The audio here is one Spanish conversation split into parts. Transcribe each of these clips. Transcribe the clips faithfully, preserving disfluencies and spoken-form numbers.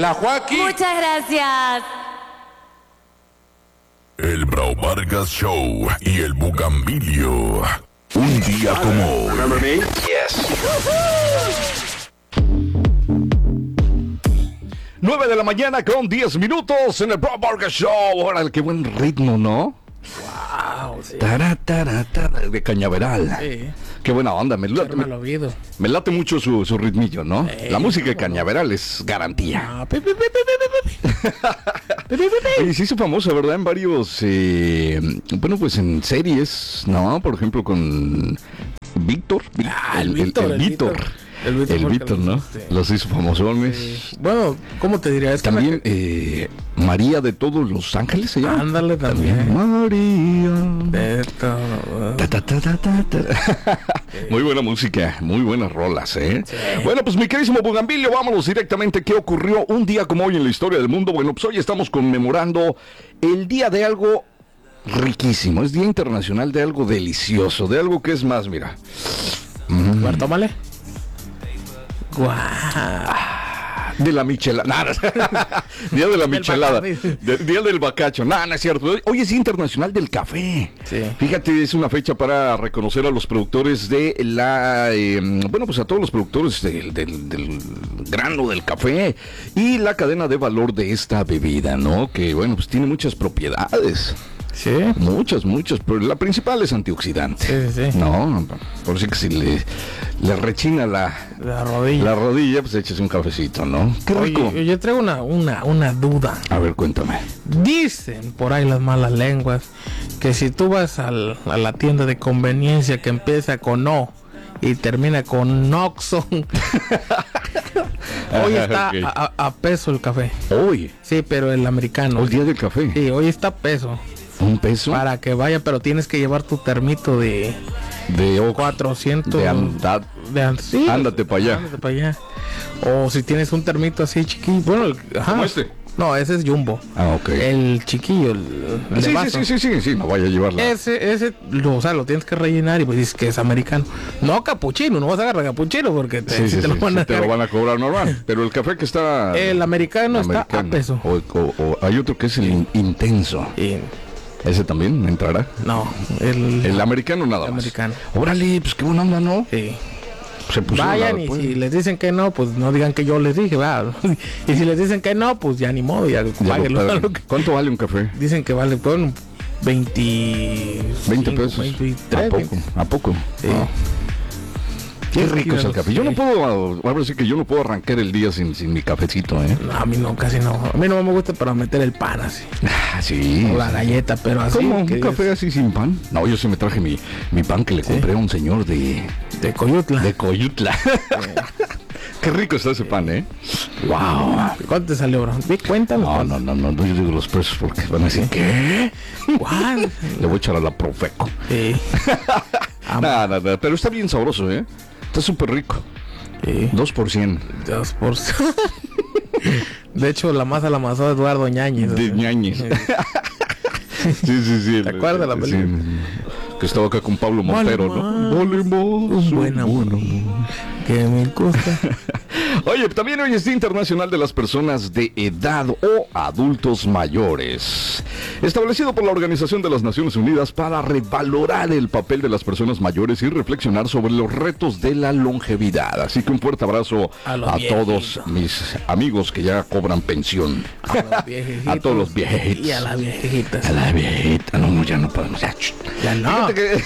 la Joaquín. Muchas gracias. El Bravo Vargas Show y el Bugambilio. Un día como hoy. Remember me? Yes. nueve de la mañana con diez minutos en el Bravo Vargas Show. Órale, qué buen ritmo, ¿no? Wow, sí. Tara, tara, tara, de Cañaveral. Sí. Qué buena onda, me late, me, me late mucho su, su ritmillo, ¿no? Eh, la música de no, Cañaveral no. es garantía. Ah, pi, pi, pi, pi, pi, pi, pi, pi. Oye, se hizo famosa, ¿verdad? En varios, eh, bueno, pues en series, ¿no? Por ejemplo, con Víctor. Ah, el Víctor. El Víctor. El Víctor, el Víctor, ¿no? Sí. Los hizo famosones. Sí. Bueno, ¿cómo te diría? Es también que eh, María de todos los ángeles se llama. Ándale también. también. María. De todo. Ta, ta, ta, ta, ta, ta. Sí. Muy buena música, muy buenas rolas, ¿eh? Sí. Bueno, pues mi querísimo Bugambilio, vámonos directamente. ¿Qué ocurrió un día como hoy en la historia del mundo? Bueno, pues hoy estamos conmemorando el día de algo riquísimo. Es Día Internacional de algo delicioso, de algo que es más, mira. Mm. Bueno, tómale. Guau. De la michelada. Nah, día de la michelada. De, día del bacacho. Nada, no es cierto. Hoy es Día Internacional del Café. Sí. Fíjate, es una fecha para reconocer a los productores de la... Eh, bueno, pues a todos los productores del, del, del grano del café y la cadena de valor de esta bebida, ¿no? Que, bueno, pues tiene muchas propiedades. Sí. Muchas, muchas, pero la principal es antioxidante. Sí, sí, sí. No, por si que si le, le rechina la, la rodilla, la rodilla, pues eches un cafecito, ¿no? Qué rico. Oye, yo traigo una, una, una duda. A ver, cuéntame. Dicen por ahí las malas lenguas que si tú vas al, a la tienda de conveniencia que empieza con O y termina con Oxxo, hoy está okay. a, a peso el café. Hoy. Sí, pero el americano. El día del café. Sí, hoy está a peso. ¿Un peso? Para que vaya, pero tienes que llevar tu termito de... De o, cuatrocientos... De andad... De, sí, ándate para allá. Ándate para allá. O si tienes un termito así chiquillo. Bueno, el, ajá. ¿Cómo este? No, ese es Jumbo. Ah, ok. El chiquillo, el, el sí, sí, sí, sí, sí, sí, no vaya a llevarla. Ese, ese, lo, o sea, lo tienes que rellenar y pues dices que es americano. No capuchino, no vas a agarrar capuchino porque te, sí, si sí, te, lo sí, van sí, a te lo van a cobrar normal. Pero el café que está... El americano, americano. está a peso. O, o, o hay otro que es el in, intenso. Y, ¿ese también entrará? No, el... El americano nada el más. americano. Órale, pues qué buena onda, ¿no? Sí. Se vayan y si les dicen que no, pues no digan que yo les dije, va. Y si les dicen que no, pues ya ni modo, ya, ya páguenlo. Lo, ¿Cuánto vale un café? Dicen que vale con veinte... veinte pesos. veintitrés, ¿A poco? veinte. ¿A poco? Sí. Oh. Qué rico es el café. Yo no puedo, ahora sí que yo no puedo arrancar el día sin, sin mi cafecito, ¿eh? No, a mí no, casi no. A mí no me gusta para meter el pan así. Ah, sí. O la galleta, pero así. ¿Cómo? ¿Un café así sin pan? No, yo sí me traje mi, mi pan que le compré ¿Sí? a un señor de... De Coyutla. De Coyutla. Qué rico está ese pan, ¿eh? Wow. ¿Cuánto te salió, bro? Cuéntame. No, no, no, no, no, yo digo los precios porque van a decir, ¿qué? ¿Cuál? Le voy a echar a la Profeco. Sí. Nada, nada, pero está bien sabroso, ¿eh? Está súper rico. Sí. Dos por cien. Dos por cien. De hecho, la masa la amasó Eduardo Ñañez. De Ñañez. Sí, sí, sí. ¿Te acuerdas la película? Sí, que estaba acá con Pablo Montero, vale, ¿no? Vale más, un buen amor. Que me gusta. Oye, también hoy es Día Internacional de las Personas de Edad o Adultos Mayores, establecido por la Organización de las Naciones Unidas para revalorar el papel de las personas mayores y reflexionar sobre los retos de la longevidad. Así que un fuerte abrazo a, a todos mis amigos que ya cobran pensión. A los viejitos. A todos los viejitos. Y a las viejitas. A las viejitas. No, ya no podemos. Ya, ya no. Que...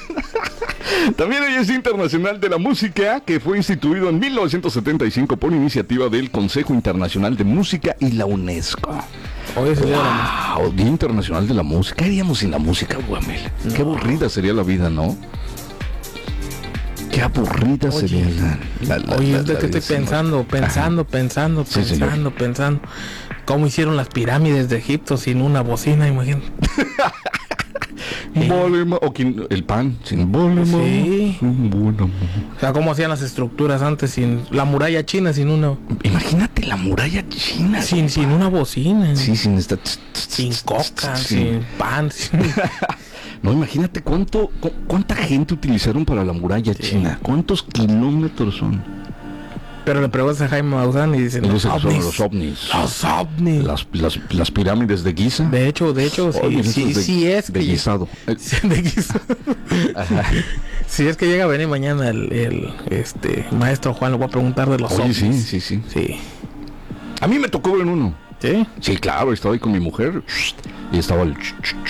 También hoy es Internacional de la Música, que fue instituido en mil novecientos setenta y cinco por iniciativa del Consejo Internacional de Música y la UNESCO. Hoy es el wow, Día Internacional de la Música. ¿Qué haríamos sin la música, Guamel? No. Qué aburrida sería la vida, ¿no? Qué aburrida Oye, sería la, la, la Oye, la, es de la que estoy pensando, pensando, Ajá. pensando, sí, pensando, señor. pensando. ¿Cómo hicieron las pirámides de Egipto sin una bocina? Imagínate. Bolema, o quien, el pan sin bolema. Sí. Bueno. O sea, ¿cómo hacían las estructuras antes sin la muralla china sin una? Imagínate la muralla china. Sin, sin una bocina. Sí, sin esta. Sin coca, sí. sin pan. Sin... No, imagínate cuánto, cu- cuánta gente utilizaron para la muralla Sí. china. ¿Cuántos kilómetros son? Pero le preguntas a Jaime Maussan y dicen, Y los dicen que son ovnis. los ovnis. Los ovnis. Las, las, las pirámides de Giza. De hecho, de hecho, Oh, sí, mira, sí, esto es de- sí es de que... guisado. Eh, Sí, de guisado. Ajá. Si es que llega a venir mañana el, el este maestro Juan, le voy a preguntar de los Oye, ovnis. sí, sí, sí. Sí. A mí me tocó ver uno. ¿Sí? Sí, claro, estaba ahí con mi mujer y estaba el...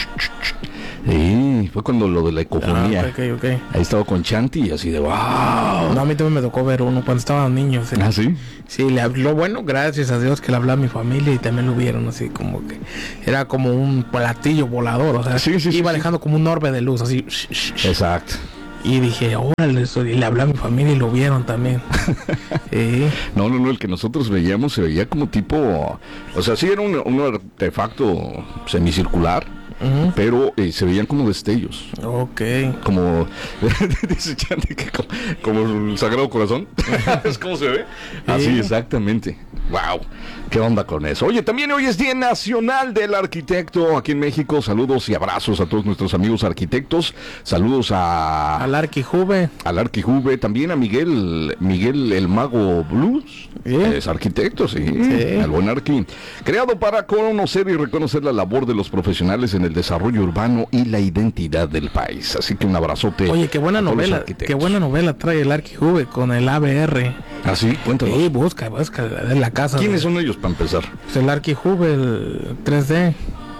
Sí, fue cuando lo de la ecofonía. Ah, ok, ok. Ahí estaba con Chanti y así de wow. No, a mí también me tocó ver uno cuando estaban niños. ¿Ah, sí? Sí, le habló, bueno, gracias a Dios que le habló a mi familia y también lo vieron así como que era como un platillo volador, o sea, Sí, sí, sí, iba sí. dejando como un orbe de luz, así. Exacto. Y dije, órale, eso", y le hablé a mi familia y lo vieron también. Sí. No, no, no, el que nosotros veíamos se veía como tipo... O sea, sí era un, un artefacto semicircular, Ujú. pero eh, se veían como destellos. Ok. Como... Dice Chanti que como, como el Sagrado Corazón. ¿Es como se ve? Así, Sí. exactamente. Wow. ¿Qué onda con eso? Oye, también hoy es Día Nacional del Arquitecto aquí en México. Saludos y abrazos a todos nuestros amigos arquitectos. Saludos a... Al Arquijuve. Al Arquijuve, también a Miguel, Miguel el Mago Blues, ¿Sí? es arquitecto, sí, Sí. al buen Arqui, creado para conocer y reconocer la labor de los profesionales en el desarrollo urbano y la identidad del país. Así que un abrazote. Oye, qué buena a todos los novela, arquitectos. qué buena novela trae el Arquijuve con el A B R. Ah, sí, cuéntanos. Sí, busca, busca de la casa. ¿Quiénes de- son ellos para empezar? Pues el Arquijuve, el tres D.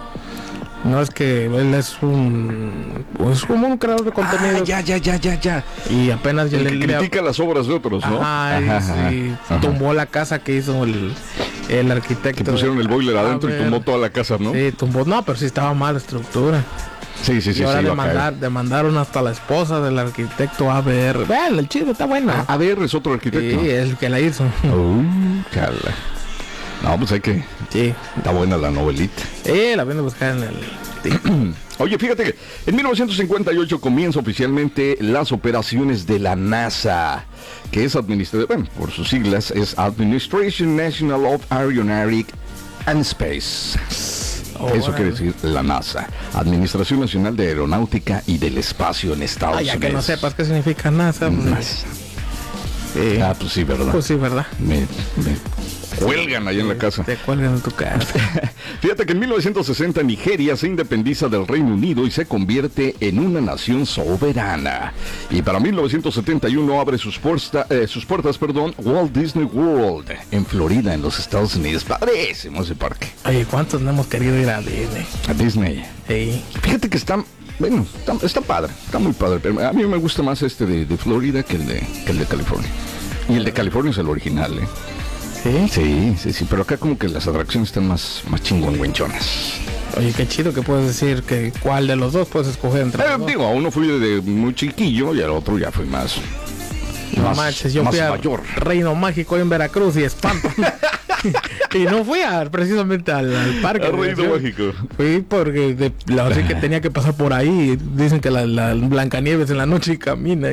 No es que él es un es como un creador de contenido Ah, ya, ya, ya, ya, ya. y apenas ya El le, que le- critica las obras de otros, ¿no? Ajá, y- Ajá, y ajá. tumbó la casa que hizo el, el arquitecto. Que pusieron el boiler A adentro y ver. tumbó toda la casa, ¿no? Sí, tumbó, no, pero sí estaba mal la estructura. Sí, sí, sí. y ahora sí, iba a demandar, caer. demandaron hasta la esposa del arquitecto A B R. Vean, el chido está bueno. A ver, es otro Sí, arquitecto. el que la hizo. Uh, cala. No, pues hay que... Sí. Está buena la novelita. Eh, la viene a buscar en el... Oye, fíjate que en mil novecientos cincuenta y ocho comienza oficialmente las operaciones de la NASA, que es administrativa, bueno, por sus siglas, es Administration National of Aeronautic and Space. Oh, Eso quiere órale. decir la NASA, Administración Nacional de Aeronáutica y del Espacio en Estados Ah, ya Unidos. que no sepas qué significa NASA. Pues, NASA. sí. Ah, pues sí, ¿verdad? Pues sí, ¿verdad? Me, me cuelgan ahí en la casa. Te cuelgan en tu casa. Fíjate que en mil novecientos sesenta Nigeria se independiza del Reino Unido y se convierte en una nación soberana. Y para mil novecientos setenta y uno abre sus, puerta, eh, sus puertas perdón, Walt Disney World en Florida, en los Estados Unidos. Padrísimo ese parque. Oye, ¿cuántos no hemos querido ir a Disney? A Disney. Sí. Fíjate que está, bueno, está, está padre, está muy padre. Pero a mí me gusta más este de, de Florida que el de, que el de California. Y el de California es el original, ¿eh? ¿Sí? Sí, sí, sí, pero acá como que las atracciones están más, más chingüengüenchonas. Oye, qué chido que puedes decir que cuál de los dos puedes escoger entre Eh, los dos. digo, a uno fui de muy chiquillo y al otro ya fui más, No más, manches, yo más fui a mayor. Reino Mágico en Veracruz y espanto. Y no fui a, precisamente al, al parque. A de Reino diversiones. Mágico. Fui porque de, la verdad es que tenía que pasar por ahí. Dicen que la, la Blancanieves en la noche camina.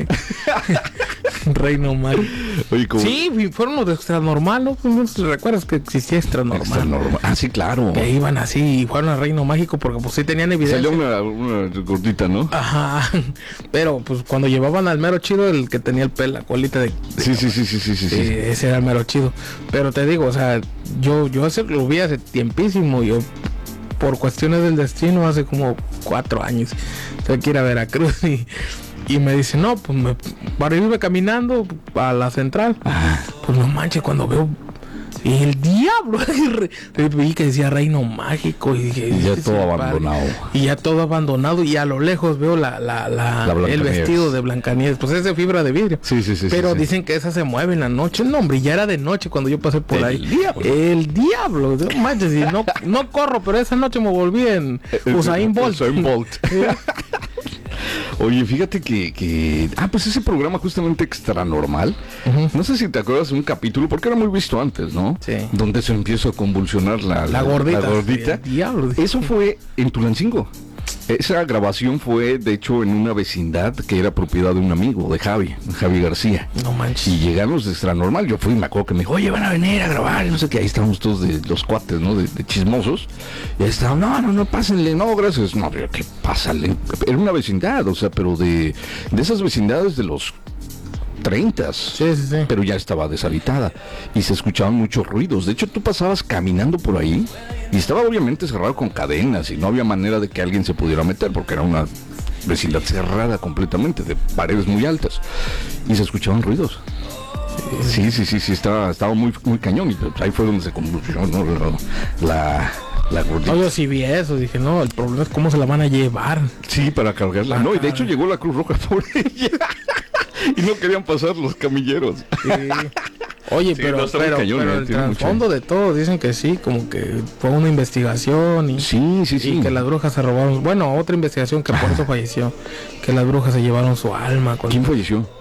Reino Mágico. Oye, como Sí, fui- fueron los de Extra Normal, ¿no? Pues, ¿no te recuerdas que existía Extra Normal? extra normal. Ah, sí, claro. Que iban así y fueron a Reino Mágico porque pues sí tenían evidencia. Salió una, una gordita, ¿no? Ajá. Pero pues cuando llevaban al mero chido, el que tenía el pelo, la colita de... Sí, sí, sí, sí, sí, sí. sí. Eh, ese era el mero chido. Pero te digo, o sea, yo, yo hace- lo vi hace tiempísimo. Yo, por cuestiones del destino, hace como cuatro años, tengo que ir a Veracruz y, y me dice, no, pues me, para irme caminando a la central. Ah, Pues no manches, cuando veo el diablo, vi que decía Reino Mágico y dije, Y ya "Este todo es el parque". abandonado. Y ya todo abandonado y a lo lejos veo la, la, la, La el Blancanieves. vestido de Blancanieves, pues es de fibra de vidrio. Sí, sí, sí. Pero sí, sí. dicen que esa se mueve en la noche. No, hombre, ya era de noche cuando yo pasé por El ahí. diablo. El diablo. No manches, y no, no corro, pero esa noche me volví en Usain Bolt. Usain Bolt. Sí. Oye, fíjate que, que... Ah, pues ese programa justamente Extra Normal. No sé si te acuerdas de un capítulo, porque era muy visto antes, ¿no? Sí. Donde se empieza a convulsionar la, La gordita. La gordita. El diablo. Eso fue en Tulancingo. Esa grabación fue, de hecho, en una vecindad que era propiedad de un amigo, de Javi, Javi García. No manches. Y llegaron los de Extra Normal. Yo fui y me acuerdo que me dijo, oye, van a venir a grabar. Y no sé qué. Ahí estábamos todos de los cuates, ¿no? De, de chismosos. Y ahí estaban, no, no, no, pásenle. No, gracias. No, pero ¿qué pásale? Era una vecindad, o sea, pero de, de esas vecindades de los treintas. Sí, sí, sí. Pero ya estaba deshabitada y se escuchaban muchos ruidos. De hecho, tú pasabas caminando por ahí y estaba obviamente cerrado con cadenas y no había manera de que alguien se pudiera meter porque era una vecindad cerrada completamente, de paredes muy altas, y se escuchaban ruidos. Sí, sí, sí, sí, estaba, estaba muy, muy cañón, y pues ahí fue donde se convulsionó la, la gordita. No, yo sí vi eso, dije, no, el problema es cómo se la van a llevar. Sí, para cargarla. No, y de hecho llegó la Cruz Roja por ella. Y no querían pasar los camilleros. Sí. Oye, Sí, pero, no, está muy pero, cañón, pero eh, el tiene mucho. trasfondo de todo, dicen que sí, como que fue una investigación y, Sí, sí, sí. y que las brujas se robaron, bueno, otra investigación que por eso falleció, que las brujas se llevaron su alma. Cuando, ¿Quién falleció?